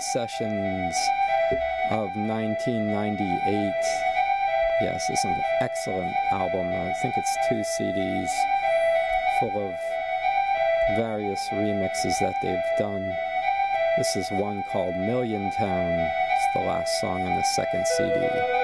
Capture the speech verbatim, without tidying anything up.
Sessions of nineteen ninety-eight. Yes, it's an excellent album. I think it's two C Ds full of various remixes that they've done. This is one called Million Town. It's the last song on the second C D.